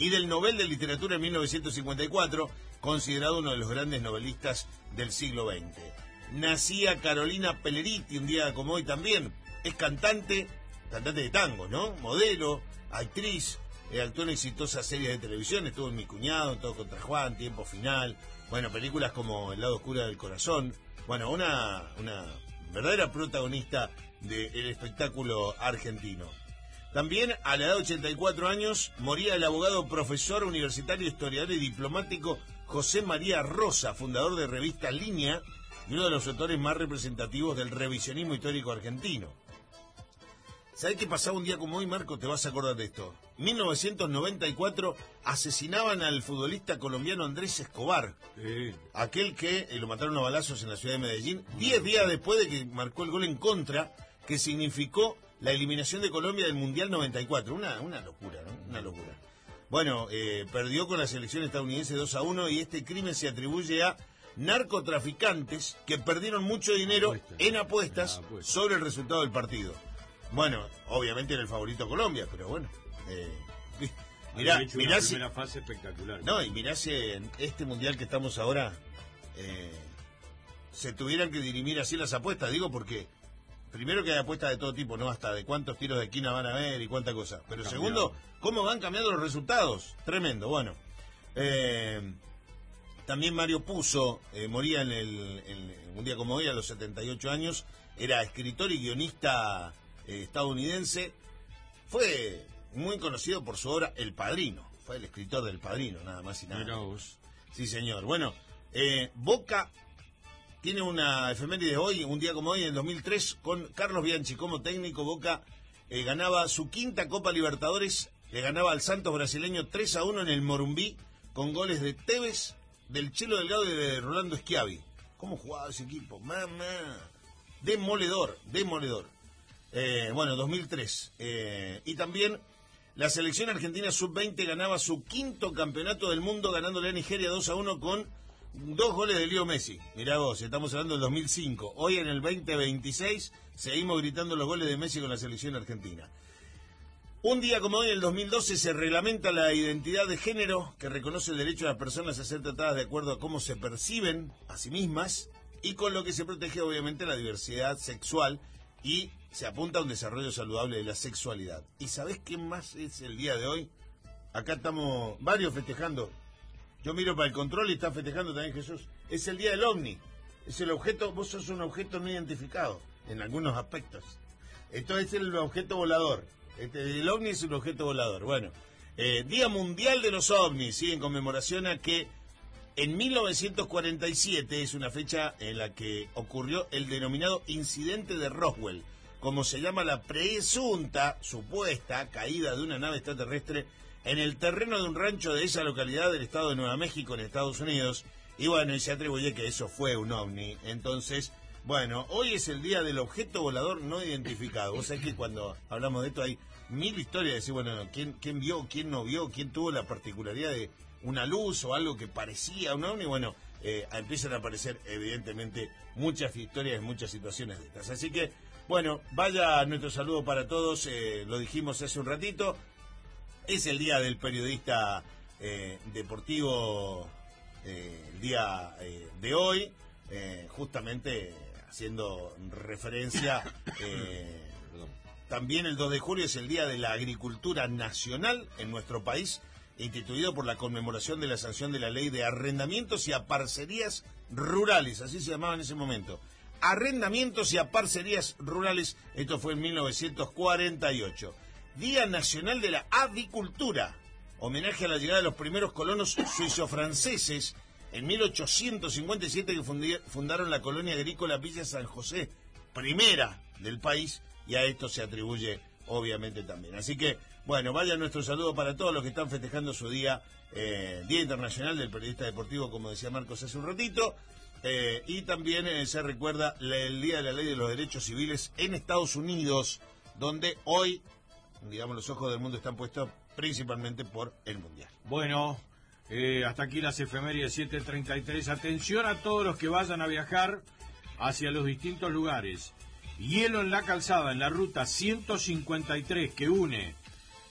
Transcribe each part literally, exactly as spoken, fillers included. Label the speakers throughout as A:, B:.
A: y del Nobel de Literatura en mil novecientos cincuenta y cuatro, considerado uno de los grandes novelistas del siglo veinte. Nacía Carolina Pelleriti, un día como hoy también. Es cantante, cantante de tango, ¿no? Modelo, actriz, eh, actuó en exitosas series de televisión, estuvo en Mi Cuñado, Todo contra Juan, Tiempo Final, bueno, películas como El lado oscuro del corazón, bueno, una, una verdadera protagonista del espectáculo argentino. También, a la edad de ochenta y cuatro años, moría el abogado, profesor universitario, historiador y diplomático José María Rosa, fundador de Revista Línea y uno de los autores más representativos del revisionismo histórico argentino. ¿Sabés qué pasaba un día como hoy, Marco? Te vas a acordar de esto. mil novecientos noventa y cuatro asesinaban al futbolista colombiano Andrés Escobar. Sí. Aquel que eh, lo mataron a balazos en la ciudad de Medellín, diez días después de que marcó el gol en contra, que significó la eliminación de Colombia del Mundial noventa y cuatro. Una, una locura, ¿no? Una locura. Bueno, eh, perdió con la selección estadounidense dos a uno y este crimen se atribuye a narcotraficantes que perdieron mucho dinero en apuestas sobre el resultado del partido. Bueno, obviamente era el favorito Colombia, pero bueno. Eh, mirá, mirá si,
B: primera fase espectacular.
A: No, y mirá si en este mundial que estamos ahora eh, se tuvieran que dirimir así las apuestas, digo porque primero que hay apuestas de todo tipo, ¿no? Hasta de cuántos tiros de esquina van a haber y cuánta cosa. Pero segundo, cómo van cambiando los resultados. Tremendo, bueno. Eh, también Mario Puzo eh, moría en el en, un día como hoy, a los setenta y ocho años. Era escritor y guionista Eh, estadounidense. Fue muy conocido por su obra El Padrino. Fue el escritor del Padrino, nada más y nada menos. Sí, señor. Bueno, eh, Boca tiene una efeméride hoy, un día como hoy, en el dos mil tres, con Carlos Bianchi como técnico. Boca eh, ganaba su quinta Copa Libertadores, le ganaba al Santos brasileño tres a uno en el Morumbí, con goles de Tevez, del Chelo Delgado y de Rolando Schiavi. ¿Cómo jugaba ese equipo? Mamá. Demoledor, demoledor. Eh, bueno, dos mil tres. Eh, y también la selección argentina sub veinte ganaba su quinto campeonato del mundo, ganándole a Nigeria dos a uno con dos goles de Leo Messi. Mirá vos, estamos hablando del dos mil cinco. Hoy en el veinte veintiséis seguimos gritando los goles de Messi con la selección argentina. Un día como hoy, en el dos mil doce, se reglamenta la identidad de género, que reconoce el derecho de las personas a ser tratadas de acuerdo a cómo se perciben a sí mismas, y con lo que se protege obviamente la diversidad sexual y se apunta a un desarrollo saludable de la sexualidad. ¿Y sabés qué más es el día de hoy? Acá estamos varios festejando. Yo miro para el control y está festejando también Jesús. Es el día del ovni. Es el objeto, vos sos un objeto no identificado en algunos aspectos. Esto es el objeto volador. Este, el ovni es un objeto volador. Bueno, eh, Día Mundial de los OVNIs, ¿sí? En conmemoración a que en mil novecientos cuarenta y siete es una fecha en la que ocurrió el denominado incidente de Roswell, como se llama la presunta, supuesta caída de una nave extraterrestre en el terreno de un rancho de esa localidad del estado de Nueva México, en Estados Unidos. Y bueno, y se atribuye que eso fue un ovni. Entonces, bueno, hoy es el día del objeto volador no identificado. Vos sabés que cuando hablamos de esto hay mil historias de decir, bueno, ¿quién, quién vio, quién no vio, quién tuvo la particularidad de una luz o algo que parecía un ovni? Bueno, eh, empiezan a aparecer evidentemente muchas historias, muchas situaciones de estas. Así que, bueno, vaya nuestro saludo para todos, eh, lo dijimos hace un ratito, es el día del periodista eh, deportivo, eh, el día eh, de hoy, eh, justamente haciendo referencia, eh, también el dos de julio es el día de la agricultura nacional en nuestro país, instituido por la conmemoración de la sanción de la ley de arrendamientos y aparcerías rurales, así se llamaba en ese momento. Arrendamientos y aparcerías rurales, esto fue en mil novecientos cuarenta y ocho. Día Nacional de la Avicultura, homenaje a la llegada de los primeros colonos suizo-franceses en mil ochocientos cincuenta y siete, que fundaron la colonia agrícola Villa San José, primera del país, y a esto se atribuye obviamente también. Así que, bueno, vaya nuestro saludo para todos los que están festejando su día, eh, Día Internacional del Periodista Deportivo, como decía Marcos hace un ratito, eh, y también eh, se recuerda la, el Día de la Ley de los Derechos Civiles en Estados Unidos, donde hoy, digamos, los ojos del mundo están puestos principalmente por el Mundial.
B: Bueno, eh, hasta aquí las efemérides siete treinta y tres. Atención a todos los que vayan a viajar hacia los distintos lugares. Hielo en la calzada, en la ruta ciento cincuenta y tres, que une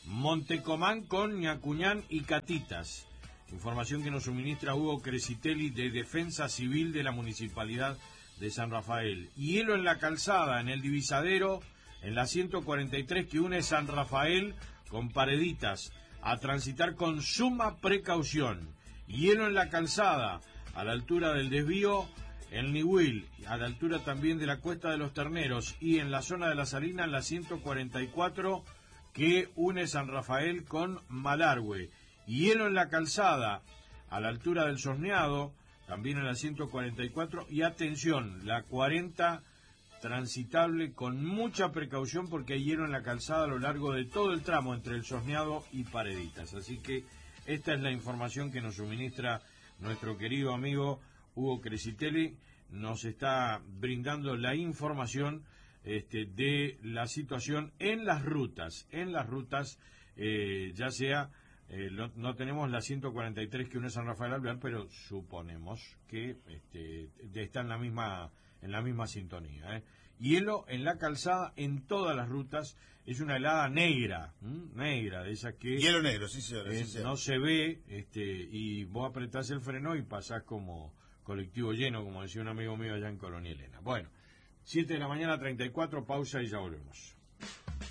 B: Montecomán con Ñacuñán y Catitas. Información que nos suministra Hugo Cresitelli de Defensa Civil de la Municipalidad de San Rafael. Hielo en la calzada, en el divisadero, en la ciento cuarenta y tres que une San Rafael con Pareditas, a transitar con suma precaución. Hielo en la calzada, a la altura del desvío, en Nihuil, a la altura también de la Cuesta de los Terneros, y en la zona de la Salina, en la ciento cuarenta y cuatro que une San Rafael con Malargüe. Hielo en la calzada, a la altura del Sosneado, también en la ciento cuarenta y cuatro, y atención, la cuarenta transitable con mucha precaución porque hay hielo en la calzada a lo largo de todo el tramo entre el Sosneado y Pareditas. Así que esta es la información que nos suministra nuestro querido amigo Hugo Cresitelli. Nos está brindando la información este, de la situación en las rutas, en las rutas, eh, ya sea, eh, no, no tenemos la ciento cuarenta y tres que une San Rafael Alvear, pero suponemos que este, está en la misma, en la misma sintonía. ¿eh? Hielo en la calzada en todas las rutas, es una helada negra, ¿m? negra, de esas que...
A: Hielo negro, sí señor.
B: Eh,
A: sí, señor.
B: no se ve, este, y vos apretás el freno y pasás como colectivo lleno, como decía un amigo mío allá en Colonia Elena. Bueno, siete de la mañana, treinta y cuatro, pausa y ya volvemos.